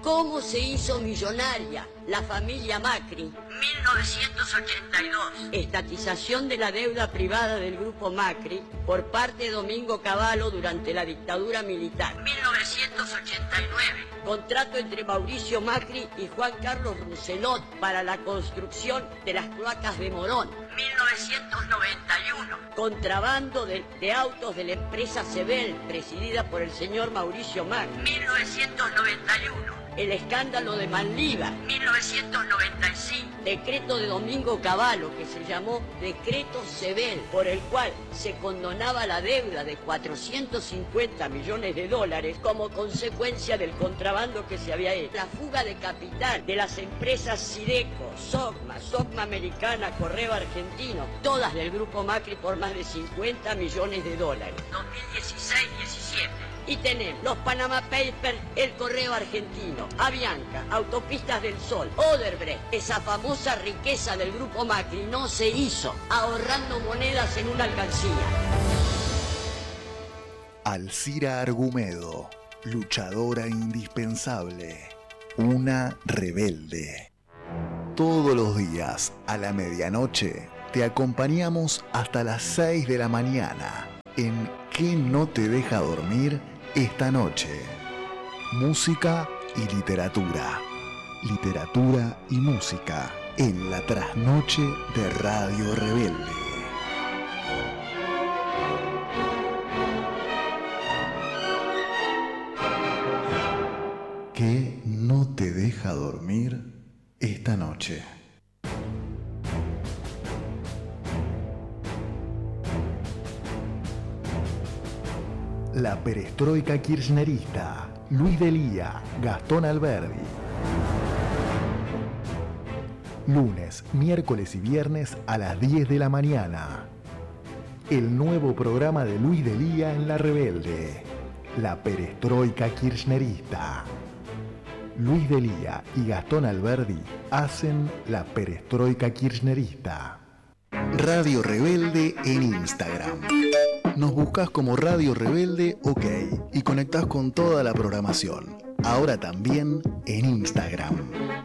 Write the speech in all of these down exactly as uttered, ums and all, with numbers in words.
¿Cómo se hizo millonaria la familia Macri? mil novecientos ochenta y dos. Estatización de la deuda privada del grupo Macri por parte de Domingo Cavallo durante la dictadura militar. mil novecientos ochenta y nueve. Contrato entre Mauricio Macri y Juan Carlos Rousselot para la construcción de las cloacas de Morón. mil novecientos noventa y uno. Contrabando de, de autos de la empresa Sebel, presidida por el señor Mauricio Macri. mil novecientos noventa y uno. El escándalo de Manliva. mil novecientos noventa y cinco. Decreto de Domingo Cavallo, que se llamó Decreto Sebel, por el cual se condonaba la deuda de cuatrocientos cincuenta millones de dólares como consecuencia del contrabando que se había hecho. La fuga de capital de las empresas Sideco, Sogma, Sogma Americana, Correo Argentino, todas del grupo Macri por más de cincuenta millones de dólares. dos mil dieciséis diecisiete. Y tenemos los Panama Papers, el Correo Argentino, Avianca, Autopistas del Sol, Odebrecht. Esa famosa riqueza del grupo Macri no se hizo ahorrando monedas en una alcancía. Alcira Argumedo, luchadora indispensable, una rebelde. Todos los días a la medianoche te acompañamos hasta las seis de la mañana en ¿Qué no te deja dormir esta noche? Música y literatura. Literatura y música en la trasnoche de Radio Rebelde. ¿Qué no te deja dormir esta noche? La perestroika kirchnerista, Luis Delía, Gastón Alberdi. Lunes, miércoles y viernes a las diez de la mañana. El nuevo programa de Luis Delía en La Rebelde. La perestroika kirchnerista. Luis Delía y Gastón Alberdi hacen la perestroika kirchnerista. Radio Rebelde en Instagram. Nos buscas como Radio Rebelde OK y conectás con toda la programación. Ahora también en Instagram.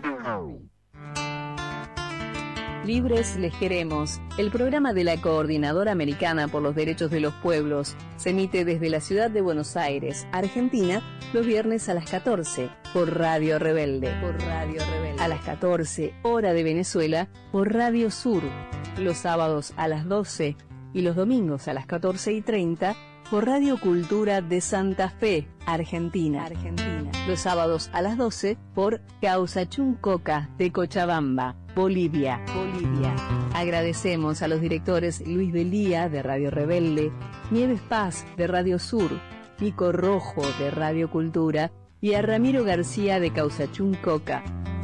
Libres les queremos. El programa de la Coordinadora Americana por los Derechos de los Pueblos se emite desde la ciudad de Buenos Aires, Argentina, los viernes a las catorce por Radio Rebelde. Por Radio Rebelde. A las catorce, hora de Venezuela, por Radio Sur. Los sábados a las doce y los domingos a las catorce y treinta por Radio Cultura de Santa Fe, Argentina. Argentina. Los sábados a las doce por Causachuncoca de Cochabamba, Bolivia. Bolivia. Agradecemos a los directores Luis Delía de Radio Rebelde, Nieves Paz de Radio Sur, Nico Rojo de Radio Cultura y a Ramiro García de Causachuncoca.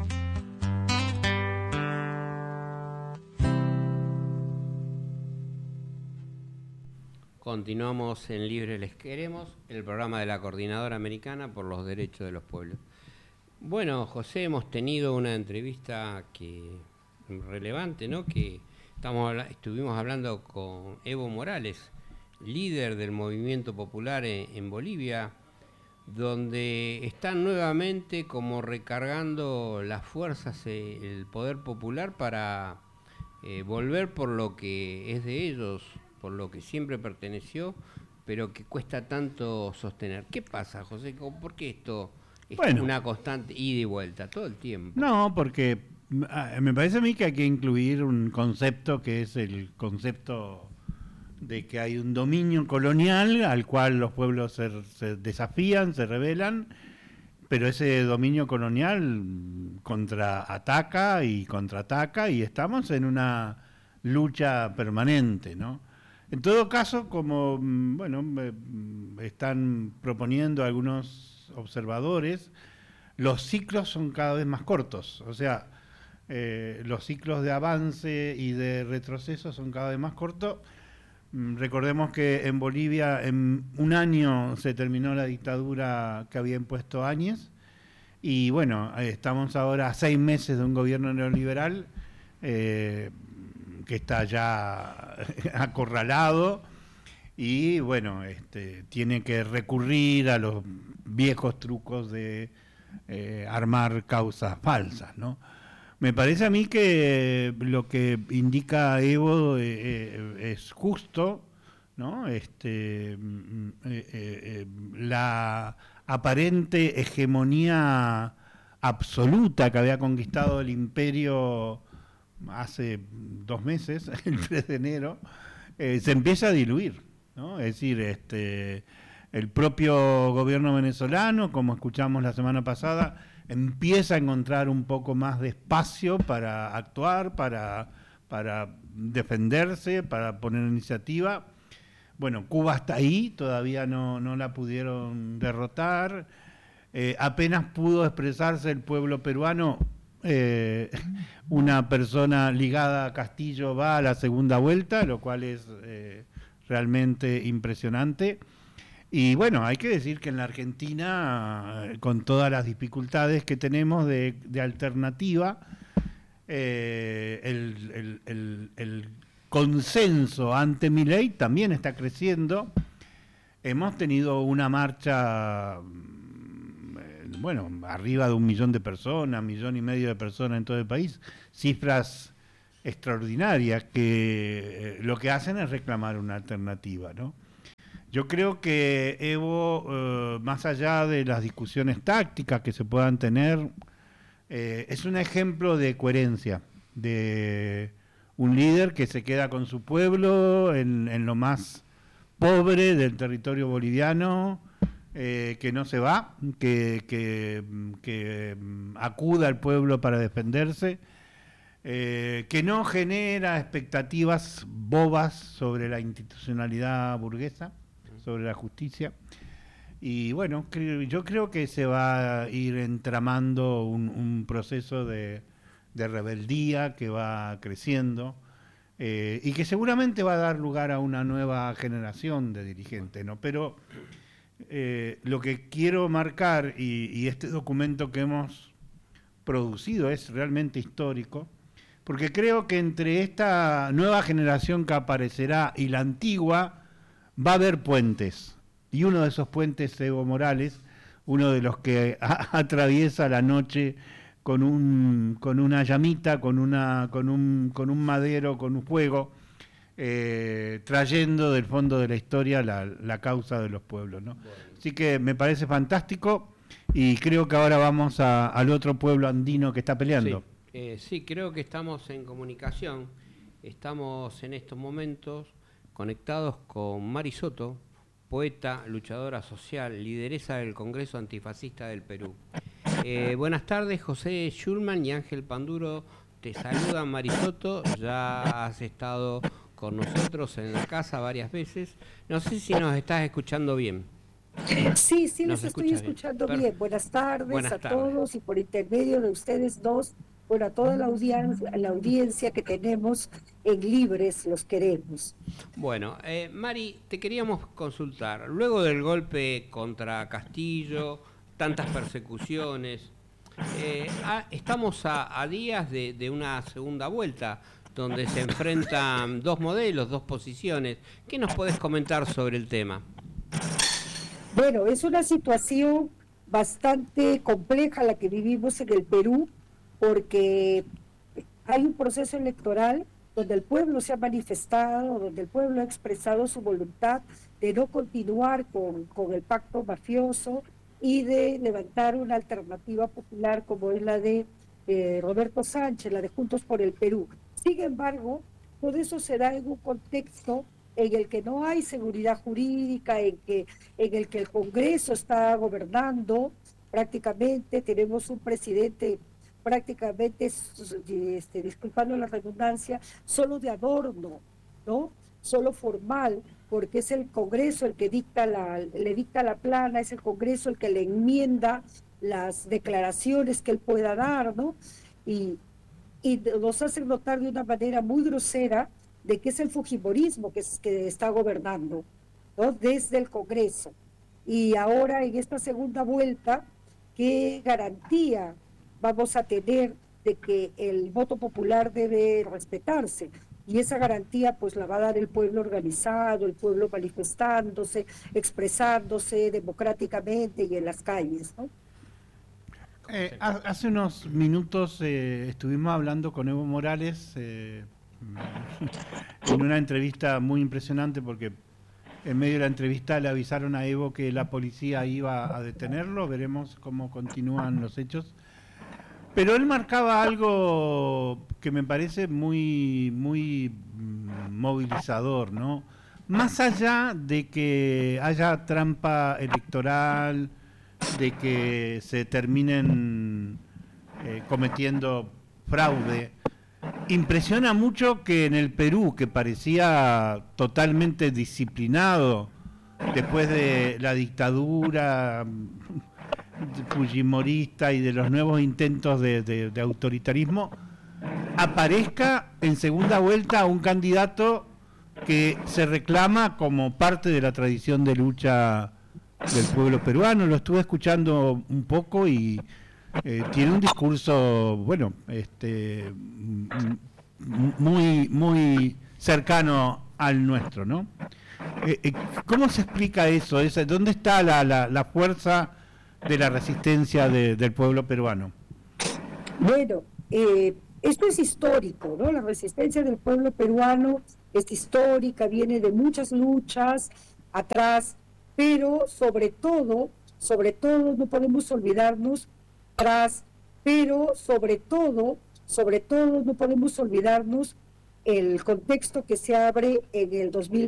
Continuamos en Libre Les Queremos, el programa de la Coordinadora Americana por los Derechos de los Pueblos. Bueno, José, hemos tenido una entrevista que relevante, ¿no? Que estamos estuvimos hablando con Evo Morales, líder del movimiento popular en, en Bolivia, donde están nuevamente como recargando las fuerzas, eh, el poder popular para eh, volver por lo que es de ellos, por lo que siempre perteneció, pero que cuesta tanto sostener. ¿Qué pasa, José? ¿Por qué esto es bueno, una constante ida y vuelta todo el tiempo? No, porque me parece a mí que hay que incluir un concepto que es el concepto de que hay un dominio colonial al cual los pueblos se, se desafían, se rebelan, pero ese dominio colonial contraataca y contraataca y estamos en una lucha permanente, ¿no? En todo caso, como bueno, están proponiendo algunos observadores, los ciclos son cada vez más cortos. O sea, eh, los ciclos de avance y de retroceso son cada vez más cortos. Recordemos que en Bolivia en un año se terminó la dictadura que había impuesto Áñez. Y bueno, estamos ahora a seis meses de un gobierno neoliberal eh, que está ya acorralado y bueno, este, tiene que recurrir a los viejos trucos de eh, armar causas falsas, ¿no? Me parece a mí que lo que indica Evo eh, eh, es justo, ¿no? Este, eh, eh, eh, la aparente hegemonía absoluta que había conquistado el imperio hace dos meses, el tres de enero, eh, se empieza a diluir, ¿no? Es decir, este, el propio gobierno venezolano, como escuchamos la semana pasada, empieza a encontrar un poco más de espacio para actuar, para, para defenderse, para poner iniciativa. Bueno, Cuba está ahí, todavía no, no la pudieron derrotar. Eh, apenas pudo expresarse el pueblo peruano. Eh, una persona ligada a Castillo va a la segunda vuelta, lo cual es eh, realmente impresionante. Y bueno, hay que decir que en la Argentina, con todas las dificultades que tenemos de, de alternativa, eh, el, el, el, el consenso ante Milei también está creciendo. Hemos tenido una marcha, bueno, arriba de un millón de personas, millón y medio de personas en todo el país, cifras extraordinarias que eh, lo que hacen es reclamar una alternativa, ¿no? Yo creo que Evo, eh, más allá de las discusiones tácticas que se puedan tener, eh, es un ejemplo de coherencia, de un líder que se queda con su pueblo en, en lo más pobre del territorio boliviano, eh, que no se va, que, que, que acuda al pueblo para defenderse, eh, que no genera expectativas bobas sobre la institucionalidad burguesa, sobre la justicia. Y bueno, yo creo que se va a ir entramando un, un proceso de, de rebeldía que va creciendo eh, y que seguramente va a dar lugar a una nueva generación de dirigentes, ¿no? Pero eh, lo que quiero marcar, y, y este documento que hemos producido es realmente histórico, porque creo que entre esta nueva generación que aparecerá y la antigua va a haber puentes, y uno de esos puentes es Evo Morales, uno de los que a, atraviesa la noche con un con una llamita, con una con un con un madero, con un fuego, eh, trayendo del fondo de la historia la, la causa de los pueblos, ¿no? Bueno. Así que me parece fantástico y creo que ahora vamos a, al otro pueblo andino que está peleando. Sí, eh, sí, creo que estamos en comunicación, estamos en estos momentos conectados con Mari Soto, poeta, luchadora social, lideresa del Congreso Antifascista del Perú. Eh, buenas tardes, José Schulman y Ángel Panduro, te saludan. Mari Soto, ya has estado con nosotros en la casa varias veces. No sé si nos estás escuchando bien. Sí, sí, los estoy escuchando bien. bien. Buenas tardes Buenas a tardes. todos y por intermedio de ustedes dos, bueno, a toda la audiencia, la audiencia que tenemos en Libres, los queremos. Bueno, eh, Mari, te queríamos consultar. Luego del golpe contra Castillo, tantas persecuciones, eh, a, estamos a, a días de, de una segunda vuelta, donde se enfrentan dos modelos, dos posiciones. ¿Qué nos podés comentar sobre el tema? Bueno, es una situación bastante compleja la que vivimos en el Perú, porque hay un proceso electoral donde el pueblo se ha manifestado, donde el pueblo ha expresado su voluntad de no continuar con, con el pacto mafioso y de levantar una alternativa popular como es la de eh, Roberto Sánchez, la de Juntos por el Perú. Sin embargo, todo eso se da en un contexto en el que no hay seguridad jurídica, en, que, en el que el Congreso está gobernando prácticamente, tenemos un presidente prácticamente, este, disculpando la redundancia, solo de adorno, ¿no? Solo formal, porque es el Congreso el que dicta la, le dicta la plana, es el Congreso el que le enmienda las declaraciones que él pueda dar, ¿no? Y, y nos hacen notar de una manera muy grosera de que es el fujimorismo que, es, que está gobernando, ¿no? Desde el Congreso. Y ahora en esta segunda vuelta, ¿qué garantía vamos a tener de que el voto popular debe respetarse? Y esa garantía pues la va a dar el pueblo organizado, el pueblo manifestándose, expresándose democráticamente y en las calles, ¿no? Eh, hace unos minutos eh, estuvimos hablando con Evo Morales eh, en una entrevista muy impresionante, porque en medio de la entrevista le avisaron a Evo que la policía iba a detenerlo. Veremos cómo continúan los hechos. Pero él marcaba algo que me parece muy, muy movilizador, ¿no? Más allá de que haya trampa electoral, de que se terminen eh, cometiendo fraude, impresiona mucho que en el Perú, que parecía totalmente disciplinado después de la dictadura fujimorista y de los nuevos intentos de, de, de autoritarismo, aparezca en segunda vuelta un candidato que se reclama como parte de la tradición de lucha del pueblo peruano. Lo estuve escuchando un poco y eh, tiene un discurso, bueno, este muy muy cercano al nuestro, ¿no? Eh, eh, ¿Cómo se explica eso? ¿Esa, ¿Dónde está la, la, la fuerza de la resistencia de, del pueblo peruano? Bueno, eh, esto es histórico, ¿no? La resistencia del pueblo peruano es histórica, viene de muchas luchas atrás, pero sobre todo, sobre todo no podemos olvidarnos atrás, pero sobre todo, sobre todo no podemos olvidarnos el contexto que se abre en el dos mil